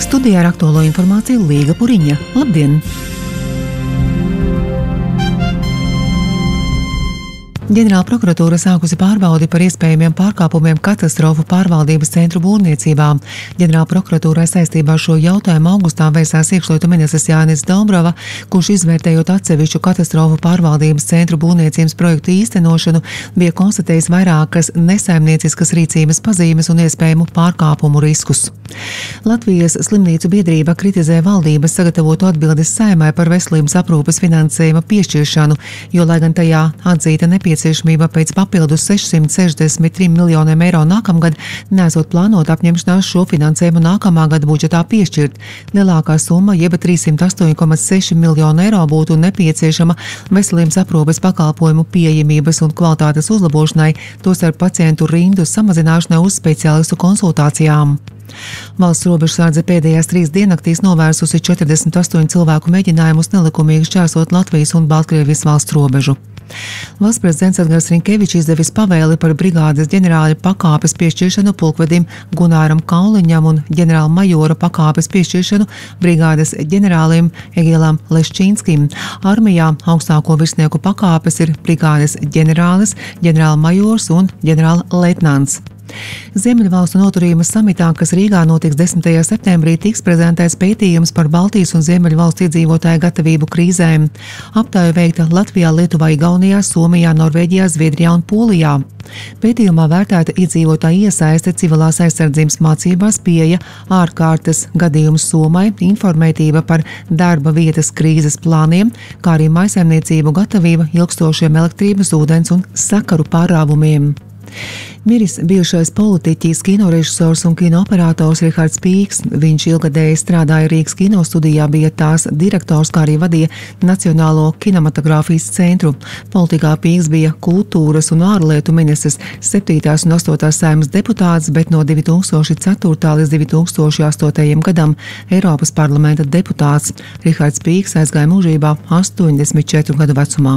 Studijā ar aktuālo informāciju Līga Puriņa. Labdien! Ģenerāla prokuratūra sākusi pārbaudi par iespējamiem pārkāpumiem katastrofu pārvaldības centru būvniecībā. Ģenerāla prokuratūrai saistībā ar šo jautājumu augustā vērsās iekšlietu ministrs Jānis Dombrava, kurš izvērtējot atsevišķu katastrofu pārvaldības centru būvniecības projektu īstenošanu, bija konstatējis vairākas nesaimnieciskas rīcības pazīmes un iespējamu pārkāpumu riskus. Latvijas slimnīcu biedrība kritizē valdības sagatavotu atbildes Saeimai par veselības aprūpes finansējuma piešķiršanu, jo, lai gan tajā atzīta nepieciešamība pēc papildus 663 miljoniem eiro nākamgad, nesot plānot apņemšanās šo finansējumu nākamā gada budžetā piešķirt. Lielākā summa, jeb 308,6 miljonu eiro, būtu nepieciešama veselības aprūpes pakalpojumu pieejamības un kvalitātes uzlabošanai, tostarp pacientu rindu samazināšanai uz speciālistu konsultācijām. Valsts robežsardze pēdējās 3 diennaktīs novērsusi 48 cilvēku mēģinājumus nelikumīgi šķērsot Latvijas un Baltkrievijas valsts robežu. Valsts prezidents Edgars Rinkevičs izdevis pavēli par brigādes ģenerāļa pakāpes piešķiršanu pulkvedim Gunāram Kauliņam un ģenerāla majora pakāpes piešķiršanu brigādes ģenerālim Egīlam Leščīnskim. Armijā augstāko virsnieku pakāpes ir brigādes ģenerālis, ģenerāla majors un ģenerāla leitnants. Ziemeļvalstu noturības samitā, kas Rīgā notiks 10. septembrī, tiks prezentēts pētījums par Baltijas un Ziemeļvalstu iedzīvotāju gatavību krīzēm. Aptāja veikta Latvijā, Lietuvā, Igaunijā, Somijā, Norvēģijā, Zviedrijā un Polijā. Pētījumā vērtēta iedzīvotāju iesaiste civilās aizsardzības mācībās, pieeja ārkārtas gadījumu sommai, informētība par darba vietas krīzes plāniem, kā arī mājsaimniecību gatavība ilgstošiem elektrības, ūdens un sakaru pārāvumiem. Miris bijušais politiķis, kinorežisors un kinooperators Rihards Pīks. Viņš ilgadēji strādāja Rīgas kinostudijā, bija tās direktors, kā arī vadīja Nacionālo kinematogrāfijas centru. Politikā Pīks bija kultūras un ārlietu ministrs, 7. un 8. Saeimas deputāts, bet no 2004. līdz 2008. gadam Eiropas parlamenta deputāts. Rihards Pīks aizgāja mūžībā 84 gadu vecumā.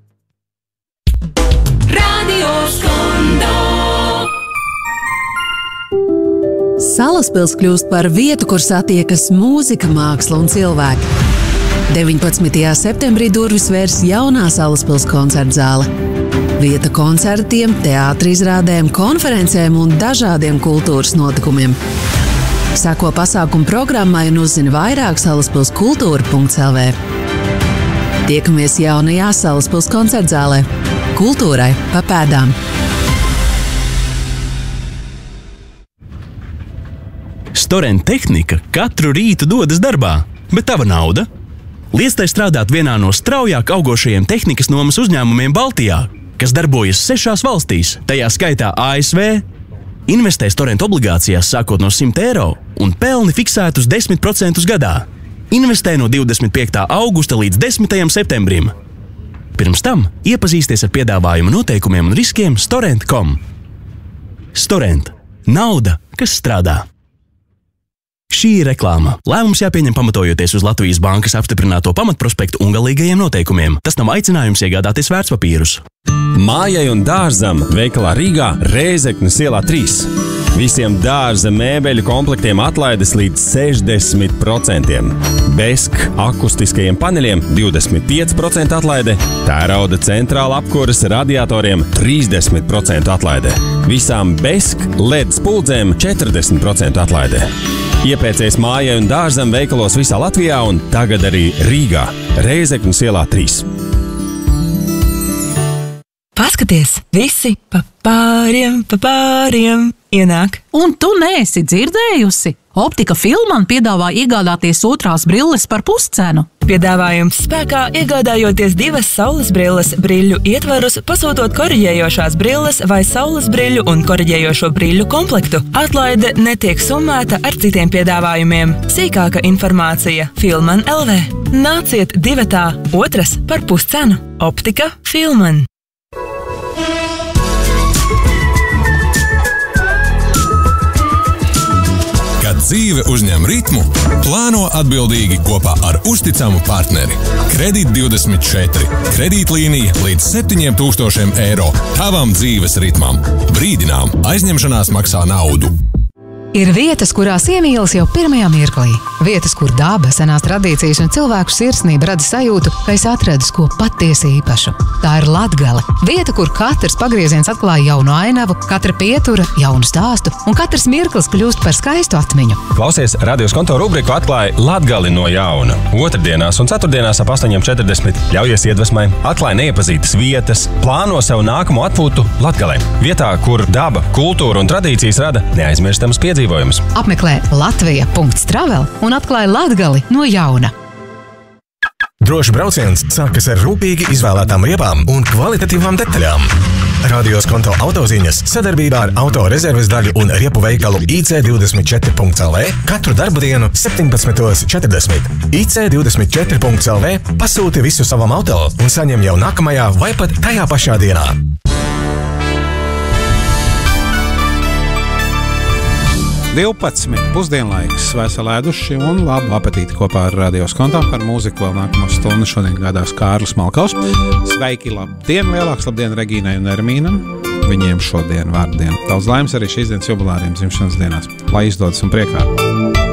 Salaspils kļūst par vietu, kur satiekas mūzika, māksla un cilvēki. 19. septembrī durvis vērs jaunā Salaspils koncertzāle. Vieta koncertiem, teātrizrādēm, konferencēm un dažādiem kultūras notikumiem. Sako pasākumu programmai un uzzini vairāk salaspilskultūra.lv. Tiekamies jaunajā Salaspils koncertzālē. Kultūrai pa pēdām. Storent tehnika katru rītu dodas darbā, bet tava nauda? Liec tai strādāt vienā no straujāk augošajiem tehnikas nomas uzņēmumiem Baltijā, kas darbojas 6 valstīs, tajā skaitā ASV. Investē Storent obligācijās sākot no 100 eiro un pelni fiksētus 10% gadā. Investē no 25. augusta līdz 10. septembrim. Pirms tam iepazīsties ar piedāvājumu noteikumiem un riskiem Storent.com. Storent. Nauda, kas strādā. Šī ir reklāma. Lēmums jāpieņem pamatojoties uz Latvijas bankas apstiprināto pamatprospektu un galīgajiem noteikumiem. Tas nav aicinājums iegādāties vērtspapīrus. Mājai un dārzam veikalā Rīgā Rēzeknes ielā 3. Visiem dārza mēbeļu komplektiem atlaides līdz 60%. Besk akustiskajiem paneļiem 25% atlaide, tērauda centrāla apkuras radiatoriem 30% atlaide. Visām Besk LED spuldzēm 40% atlaide. Iepēcies mājai un dārzam veikalos visā Latvijā un tagad arī Rīgā, Rēzeknes ielā 3. Paskaties, visi pa pāriem ienāk. Un tu neesi dzirdējusi? Optika Filman piedāvā iegādāties otrās brilles par puscenu. Piedāvājums spēkā iegādājoties 2 saules brilles briļu ietvarus, pasūtot koriģējošās brilles vai saules briļu un koriģējošo briļu komplektu. Atlaide netiek summēta ar citiem piedāvājumiem. Sīkāka informācija Filman LV. Nāciet 2. otras par puscenu. Optika Filman. Kad dzīve uzņem ritmu, plāno atbildīgi kopā ar uzticamu partneri. Kredīt24. Kredītlīnija līdz 7 000 eiro tavam dzīves ritmam. Brīdinām, aizņemšanās maksā naudu. Ir vietas, kurās iemīlas jau pirmajā mirklī. Vietas, kur daba, senās tradīcijas un cilvēku sirsnība rada sajūtu, ka es atradis ko patiesi īpašu. Tā ir Latgale. Vieta, kur katrs pagrieziens atklāja jaunu ainavu, katra pietura jaunu stāstu un katrs mirklis kļūst par skaistu atmiņu. Klausies Radios Konto rubriku Atklāj Latgali no jauna. Otrdienās un ceturtdienās ap 8:40 ļaujies iedvesmai, atklāj neiepazītas vietas, plāno sev nākamo atpūtu Latgalē. Vietā, kur daba, kultūra un tradīcijas rada neaizmirstams piedzīvojums. Apmeklē latvija.travel un atklāj Latgali no jauna. Drošs brauciens sākas ar rūpīgi izvēlētām riepām un kvalitatīvām detaļām. Radios Konto autoziņas sadarbībā ar autorezerves daļu un riepu veikalu IC24.lv katru darbu dienu 17:40. IC24.lv pasūti visu savam auto un saņem jau nākamajā vai pat tajā pašā dienā. Pusdienlaiks, veseli ēduši un labu apetīti kopā ar Radios Konto. Par mūziku vēl nākamo stundu šodien gādās Kārlis Malkaus. Sveiki, labdien, lielāks labdien Regīnai un Ermīnam. Viņiem šodien vārddien. Daudz laimes arī šīs dienas jubilāriem dzimšanas dienās. Lai izdodas un priekā!